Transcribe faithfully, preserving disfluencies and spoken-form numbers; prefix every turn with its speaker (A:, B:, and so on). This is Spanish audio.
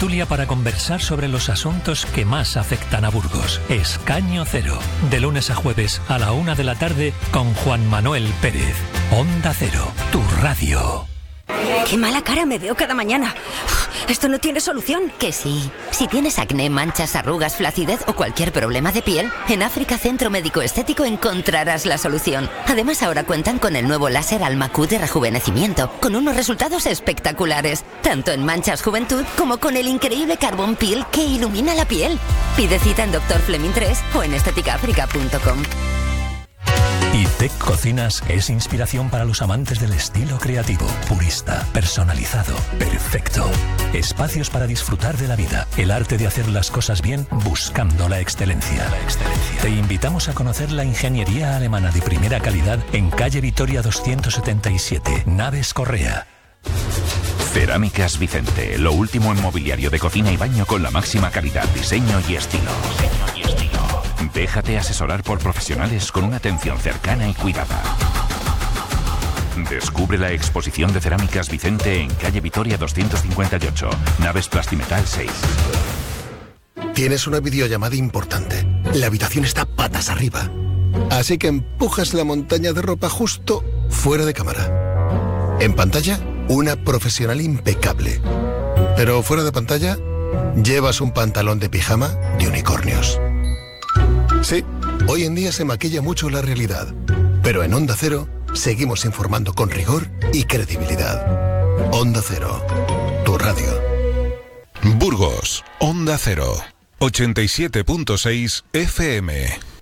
A: tertulia para conversar sobre los asuntos que más afectan a Burgos. Escaño Cero, de lunes a jueves a la una de la tarde con Juan Manuel Pérez. Onda Cero, tu radio.
B: Qué mala cara me veo cada mañana. ¿Esto no tiene solución?
C: Que sí. Si tienes acné, manchas, arrugas, flacidez o cualquier problema de piel, en África Centro Médico Estético encontrarás la solución. Además, ahora cuentan con el nuevo láser Alma Q de rejuvenecimiento, con unos resultados espectaculares, tanto en manchas juventud como con el increíble Carbon Peel que ilumina la piel. Pide cita en doctor Fleming tres o en estética áfrica punto com.
A: ITEC Cocinas es inspiración para los amantes del estilo creativo, purista, personalizado, perfecto. Espacios para disfrutar de la vida, el arte de hacer las cosas bien buscando la excelencia. La excelencia. Te invitamos a conocer la ingeniería alemana de primera calidad en calle Vitoria doscientos setenta y siete, Naves Correa.
D: Cerámicas Vicente, lo último en mobiliario de cocina y baño con la máxima calidad, diseño y estilo. Diseño y estilo. Déjate asesorar por profesionales con una atención cercana y cuidada. Descubre la exposición de Cerámicas Vicente en calle Vitoria doscientos cincuenta y ocho, Naves Plastimetal seis.
E: Tienes una videollamada importante. La habitación está patas arriba. Así que empujas la montaña de ropa justo fuera de cámara. En pantalla, una profesional impecable. Pero fuera de pantalla, llevas un pantalón de pijama de unicornios. Sí, hoy en día se maquilla mucho la realidad, pero en Onda Cero seguimos informando con rigor y credibilidad. Onda Cero, tu radio.
F: Burgos, Onda Cero, ochenta y siete punto seis F M.